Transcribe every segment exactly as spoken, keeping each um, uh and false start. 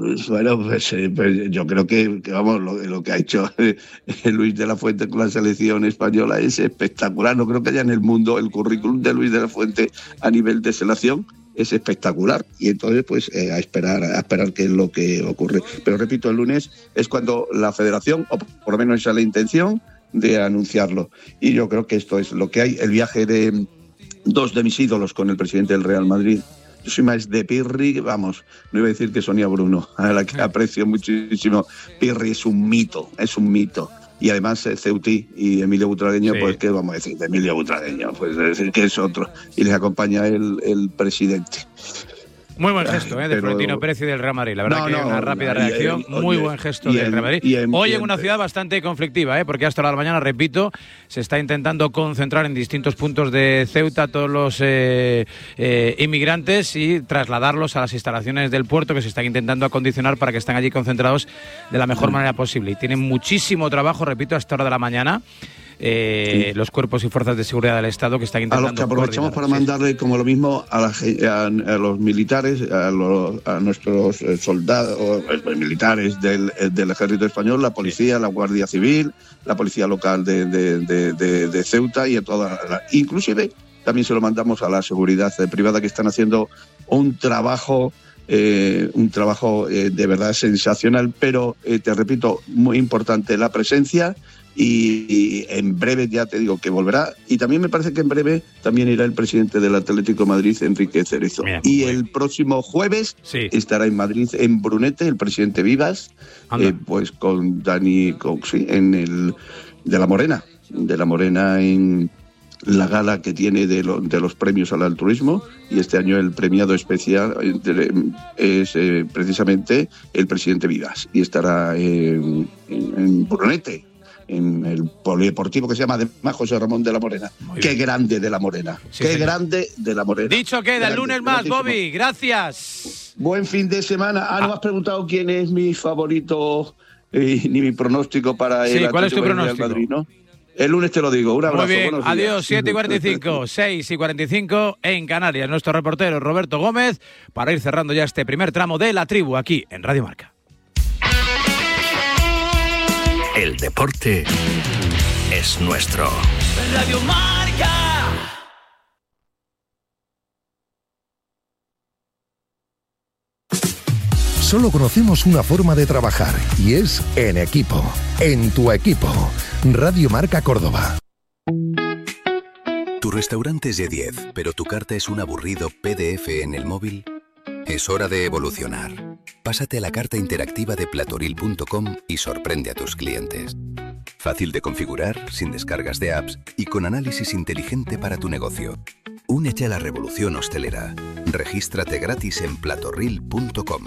Bueno, pues, eh, pues yo creo que, que vamos, lo, lo que ha hecho eh, Luis de la Fuente con la selección española es espectacular. No creo que haya en el mundo el currículum de Luis de la Fuente a nivel de selección es espectacular. Y entonces, pues, eh, a esperar, a esperar qué es lo que ocurre. Pero repito, el lunes es cuando la Federación, o por lo menos esa es la intención, de anunciarlo. Y yo creo que esto es lo que hay. El viaje de dos de mis ídolos con el presidente del Real Madrid. Yo soy más de Pirri, vamos, no iba a decir que Sonia Bruno, a la que aprecio muchísimo. Pirri es un mito, es un mito. Y además eh, Ceutí y Emilio Butragueño, sí. Pues qué vamos a decir de Emilio Butragueño, pues es decir que es otro. Y les acompaña el, el presidente. Muy buen gesto, ¿eh? De Pero... Florentino Pérez y del Real Madrid. La verdad no, que no, una rápida no, reacción. Y, y, muy y, buen gesto del Real Madrid. Y en, Hoy y en, en una ciudad bastante conflictiva, ¿eh? Porque hasta la mañana, repito, se está intentando concentrar en distintos puntos de Ceuta a todos los eh, eh, inmigrantes y trasladarlos a las instalaciones del puerto que se están intentando acondicionar para que estén allí concentrados de la mejor manera posible. Y tienen muchísimo trabajo, repito, a esta hora de la mañana. Eh, sí. Los cuerpos y fuerzas de seguridad del Estado que están intentando... A los que aprovechamos para sí. mandarle como lo mismo a, la, a, a los militares, a, los, a nuestros soldados, eh, militares del, del Ejército Español, la policía, sí. la Guardia Civil, la policía local de, de, de, de, de Ceuta y a toda la... Inclusive también se lo mandamos a la seguridad privada que están haciendo un trabajo... Eh, un trabajo eh, de verdad sensacional, pero eh, te repito, muy importante la presencia y, y en breve ya te digo que volverá y también me parece que en breve también irá el presidente del Atlético de Madrid, Enrique Cerezo. Mira, y el próximo jueves sí. estará en Madrid, en Brunete, el presidente Vivas, eh, pues con Dani Coxi en el de la Morena, de la Morena en la gala que tiene de, lo, de los premios al altruismo y este año el premiado especial es eh, precisamente el presidente Vivas y estará en, en, en Brunete, en el polideportivo que se llama además José Ramón de la Morena. Muy Qué bien. grande de la Morena, sí, qué señor. grande de la Morena. Dicho queda, el lunes más, Bobby, gracias. Buen fin de semana. Ah, no me has preguntado quién es mi favorito eh, ni mi pronóstico para sí, el ¿cuál es tu pronóstico? Madrid, ¿no? El lunes te lo digo. Un abrazo. Muy bien. Adiós. siete y cuarenta y cinco, seis y cuarenta y cinco en Canarias. Nuestro reportero Roberto Gómez para ir cerrando ya este primer tramo de La Tribu aquí en Radio Marca. El deporte es nuestro. Radio Marca. Solo conocemos una forma de trabajar y es en equipo. En tu equipo. Radio Marca Córdoba. Tu restaurante es de diez, pero tu carta es un aburrido P D F en el móvil. Es hora de evolucionar. Pásate a la carta interactiva de platoril punto com y sorprende a tus clientes. Fácil de configurar, sin descargas de apps y con análisis inteligente para tu negocio. Únete a la revolución hostelera. Regístrate gratis en platoril punto com.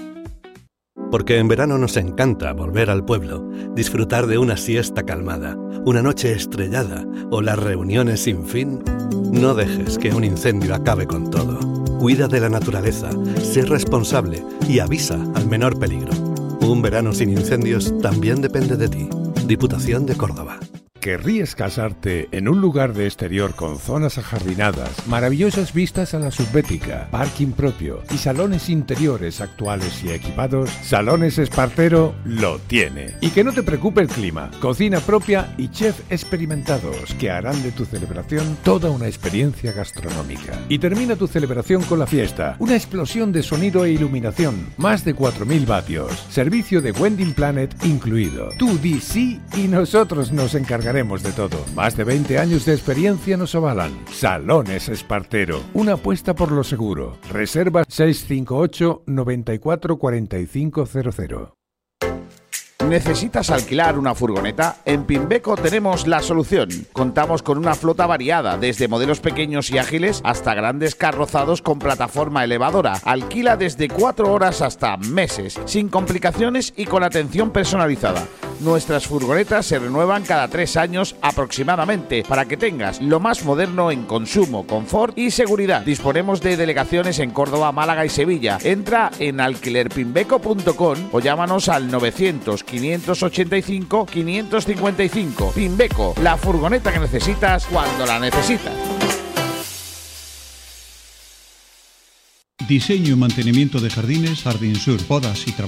Porque en verano nos encanta volver al pueblo, disfrutar de una siesta calmada, una noche estrellada o las reuniones sin fin. No dejes que un incendio acabe con todo. Cuida de la naturaleza, sé responsable y avisa al menor peligro. Un verano sin incendios también depende de ti. Diputación de Córdoba. ¿Querrías casarte en un lugar de exterior con zonas ajardinadas, maravillosas vistas a la subbética, parking propio y salones interiores actuales y equipados? Salones Espartero lo tiene. Y que no te preocupe el clima, cocina propia y chef experimentados que harán de tu celebración toda una experiencia gastronómica. Y termina tu celebración con la fiesta, una explosión de sonido e iluminación, más de cuatro mil vatios, servicio de Wedding Planet incluido. Tú di sí y nosotros nos encargamos de todo. Más de veinte años de experiencia nos avalan. Salones Espartero, una apuesta por lo seguro. Reserva seis cinco ocho, noventa y cuatro, cuarenta y cinco cero cero. ¿Necesitas alquilar una furgoneta? En Pimbeco tenemos la solución. Contamos con una flota variada, desde modelos pequeños y ágiles hasta grandes carrozados con plataforma elevadora. Alquila desde cuatro horas hasta meses, sin complicaciones y con atención personalizada. Nuestras furgonetas se renuevan cada tres años aproximadamente para que tengas lo más moderno en consumo, confort y seguridad. Disponemos de delegaciones en Córdoba, Málaga y Sevilla. Entra en alquiler pimbeco punto com o llámanos al novecientos, quinientos ochenta y cinco, quinientos cincuenta y cinco. Pimbeco, la furgoneta que necesitas cuando la necesitas. Diseño y mantenimiento de jardines, Jardín Sur, podas y trabajos